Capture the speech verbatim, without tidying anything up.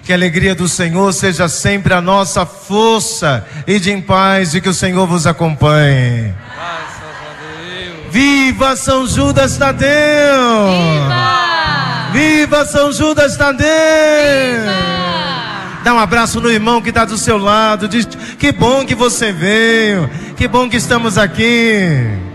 Que a alegria do Senhor seja sempre a nossa força. E de em paz, e que o Senhor vos acompanhe. Viva São Judas Tadeu! Viva! Viva São Judas Tadeu! Viva! Dá um abraço no irmão que está do seu lado. Diz: que bom que você veio. Que bom que estamos aqui.